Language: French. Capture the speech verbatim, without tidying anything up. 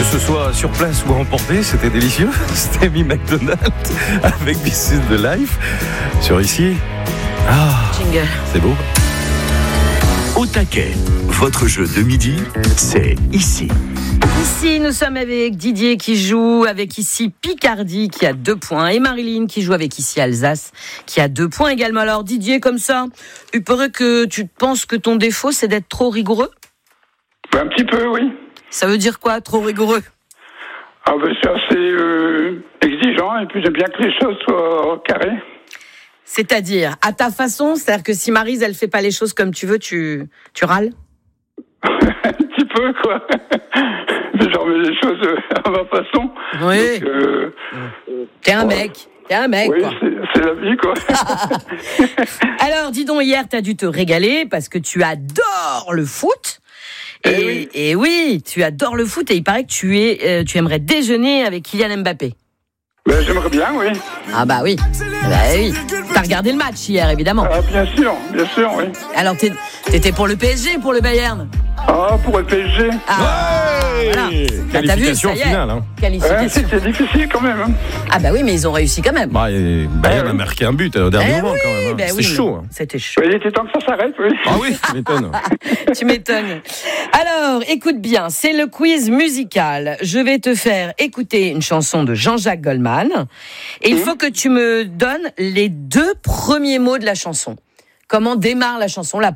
ce soit sur place ou à emporter, c'était délicieux. C'était Amy Macdonald avec This is the Life. Sur ici, ah, Jingle. C'est beau. Au taquet, votre jeu de midi, c'est ici. Ici, nous sommes avec Didier qui joue avec ici Picardie qui a deux points et Marilyn qui joue avec ici Alsace qui a deux points également. Alors Didier, comme ça, il paraît que tu penses que ton défaut c'est d'être trop rigoureux ? Un petit peu, oui. Ça veut dire quoi, trop rigoureux ? Ah ben c'est assez euh, exigeant et puis j'aime bien que les choses soient carrées. C'est-à-dire, à ta façon, c'est-à-dire que si Maryse, elle fait pas les choses comme tu veux, tu, tu râles ? Un petit peu, quoi. Je remets les choses à ma façon. Oui. Donc, euh, T'es un ouais. mec, t'es un mec, Oui, quoi. c'est, c'est la vie, quoi. Alors, dis donc, hier, t'as dû te régaler parce que tu adores le foot. Et, Eh oui. et oui, tu adores le foot et il paraît que tu, es, euh, tu aimerais déjeuner avec Kylian Mbappé. Ben, j'aimerais bien, oui. Ah bah oui, bah oui. T'as regardé le match hier, évidemment. Ah, bien sûr, bien sûr, oui. Alors, t'es- t'étais pour le P S G, pour le Bayern ? Ah, pour le P S G. Ah, Ouais voilà. Bah, t'as vu, Qualification ça y est. finale. Hein. Ouais, Qualification. c'était difficile, quand même. Hein. Ah bah oui, mais ils ont réussi quand même. Bah, et Bayern a marqué un but au dernier Eh moment oui, quand même. hein. bah C'est oui, chaud. Hein. C'était chaud. Ben, il était temps que ça s'arrête, oui. Ah oui, tu m'étonnes. Tu m'étonnes. Alors, écoute bien, c'est le quiz musical. Je vais te faire écouter une chanson de Jean-Jacques Goldman. Et il faut que tu me donnes les deux premiers mots de la chanson. Comment démarre la chanson, la